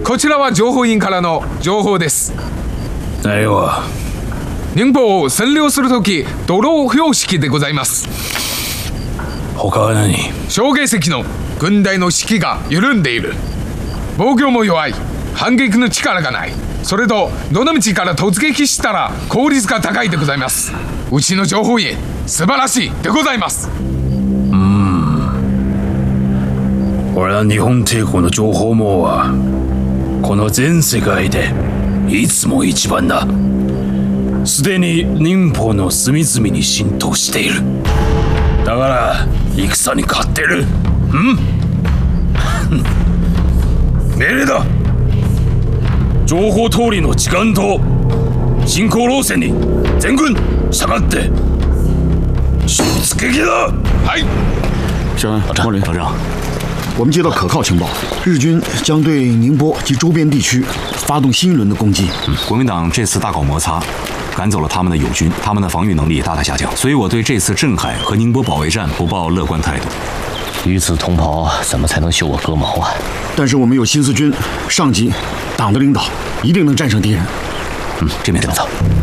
こちらは情報員からの情報です。 内容は寧波を占領するとき、ドロー標識でございます。 他は何？ 小芸石の軍隊の士気が緩んでいる。防御も弱い。反撃の力がない。それとどの道から突撃したら効率が高いでございます。うちの情報員素晴らしいでございます。 俺は日本帝国の情報網はこの全世界でいつも一番だ。すでに寧波の隅々に浸透している。だから戦に勝ってる。命令だ。情報通りの時間と進行路線に全軍従って出撃だ。 はい。 小安， 老张， 我们接到可靠情报，日军将对宁波及周边地区发动新一轮的攻击。 国民党这次大搞摩擦，赶走了他们的友军，他们的防御能力大大下降，所以我对这次镇海和宁波保卫战不抱乐观态度。 与此同袍，怎么才能修我戈矛啊？ 但是我们有新四军上级、党的领导，一定能战胜敌人。 这边怎么走？